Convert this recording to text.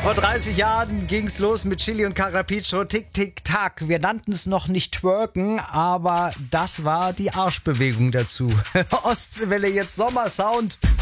Vor 30 Jahren ging's los mit Chili und Carrapicho. Tick, tick, tack. Wir nannten es noch nicht twerken, aber das war die Arschbewegung dazu. Ostseewelle, jetzt Sommersound.